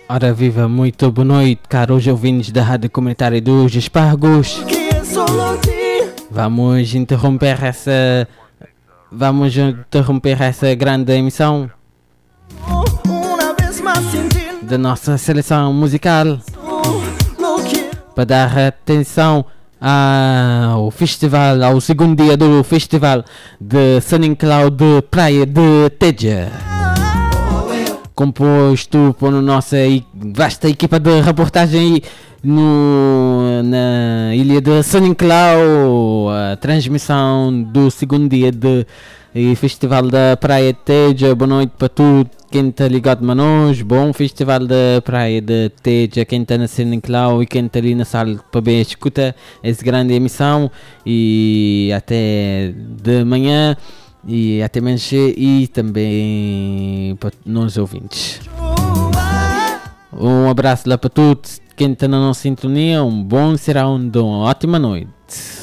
Ora viva, muito boa noite, caros ouvintes da Rádio Comunitária dos Espargos. Vamos interromper essa grande emissão da nossa seleção musical para dar atenção ao segundo dia do festival de Sunning Cloud de Praia de Teja, composto por nossa vasta equipa de reportagem na ilha de Sunning Cloud. A transmissão do segundo dia do Festival da Praia de Teja. Boa noite para tudo quem está ligado a nós. Bom Festival da Praia de Teja, quem está na Sunning Cloud e quem está ali na sala para bem escuta essa grande emissão. E até de manhã e até menos e também para nós ouvintes. Um abraço lá para todos quem está na nossa sintonia. Um bom serão de uma ótima noite.